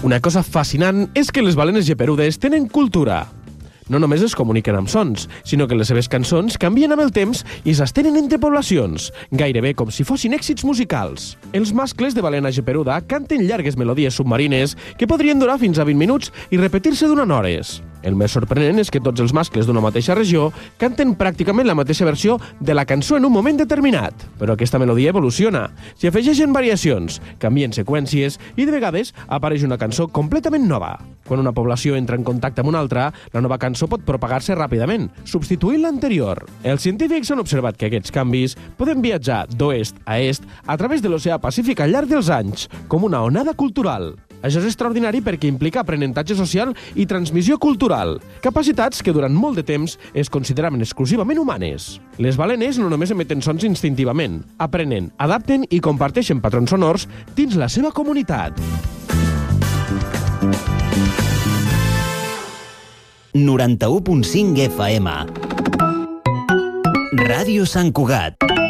Una cosa fascinant és que les balenes geperudes tenen cultura. No només es comuniquen amb sons, sinó que les seves cançons canvien amb el temps i s'estenen entre poblacions, gairebé com si fossin èxits musicals. Els mascles de balena geperuda canten llargues melodies submarines que podrien durar fins a 20 minuts i repetir-se durant hores. El més sorprenent és que tots els mascles d'una mateixa regió canten pràcticament la mateixa versió de la cançó en un moment determinat. Però aquesta melodia evoluciona. S'hi afegeixen variacions, canvien seqüències i de vegades apareix una cançó completament nova. Quan una població entra en contacte amb una altra, la nova cançó pot propagar-se ràpidament, substituint l'anterior. Els científics han observat que aquests canvis poden viatjar d'oest a est a través de l'oceà Pacífic al llarg dels anys, com una onada cultural. Això és extraordinari perquè implica aprenentatge social i transmissió cultural, capacitats que durant molt de temps es consideraven exclusivament humanes. Les balenes no només emeten sons instintivament, aprenen, adapten i comparteixen patrons sonors dins la seva comunitat. 91.5 FM Ràdio Sant Cugat.